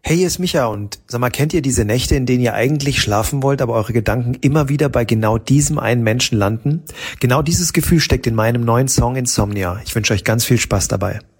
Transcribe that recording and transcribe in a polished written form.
Hey, hier ist Micha und sag mal, kennt ihr diese Nächte, in denen ihr eigentlich schlafen wollt, aber eure Gedanken immer wieder bei genau diesem einen Menschen landen? Genau dieses Gefühl steckt in meinem neuen Song Insomnia. Ich wünsche euch ganz viel Spaß dabei.